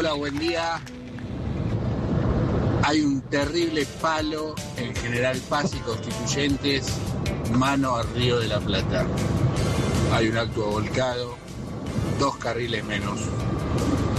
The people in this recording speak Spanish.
Hola, buen día. Hay un terrible palo en General Paz y Constituyentes, mano al Río de la Plata. Hay un acto volcado, 2 carriles menos.